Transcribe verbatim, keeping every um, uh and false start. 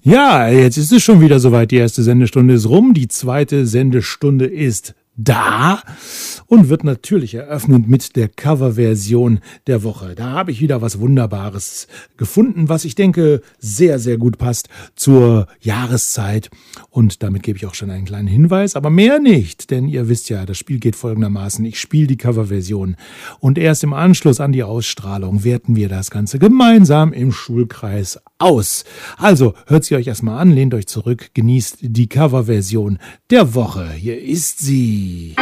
Ja, jetzt ist es schon wieder soweit. Die erste Sendestunde ist rum, die zweite Sendestunde ist da und wird natürlich eröffnet mit der Coverversion der Woche. Da habe ich wieder was Wunderbares gefunden, was ich denke sehr, sehr gut passt zur Jahreszeit. Und damit gebe ich auch schon einen kleinen Hinweis, aber mehr nicht, denn ihr wisst ja, das Spiel geht folgendermaßen. Ich spiele die Coverversion und erst im Anschluss an die Ausstrahlung werten wir das Ganze gemeinsam im Schulkreis aus. Also hört sie euch erstmal an, lehnt euch zurück, genießt die Coverversion der Woche. Hier ist sie.